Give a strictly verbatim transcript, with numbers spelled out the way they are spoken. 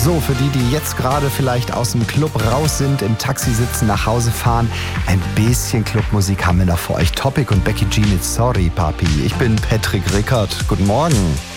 So, für die, die jetzt gerade vielleicht aus dem Club raus sind, im Taxi sitzen, nach Hause fahren, ein bisschen Clubmusik haben wir noch für euch. Topic und Becky G mit Sorry, Papi. Ich bin Patrick Rickert. Guten Morgen.